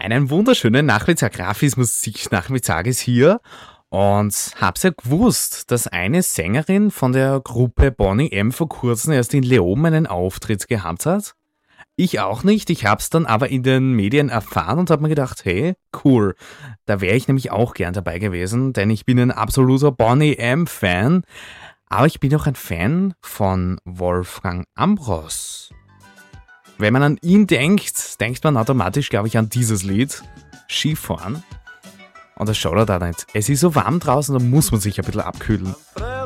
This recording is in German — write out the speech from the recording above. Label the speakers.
Speaker 1: Einen wunderschönen Nachmittag. Rafis Musiknachmittag ist hier und hab's ja gewusst, dass eine Sängerin von der Gruppe Boney M vor kurzem erst in Leoben einen Auftritt gehabt hat. Ich auch nicht, ich hab's dann aber in den Medien erfahren und hab mir gedacht, hey, cool, da wäre ich nämlich auch gern dabei gewesen, denn ich bin ein absoluter Boney M-Fan, aber ich bin auch ein Fan von Wolfgang Ambros. Wenn man an ihn denkt, denkt man automatisch, glaube ich, an dieses Lied, Skifahren. Und das schaut er da nicht. Es ist so warm draußen, da muss man sich ein bisschen abkühlen.